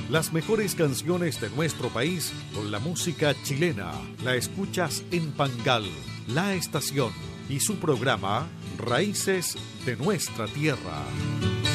Las mejores canciones de nuestro país con la música chilena. La escuchas en Pangal, La Estación y su programa Raíces de Nuestra Tierra.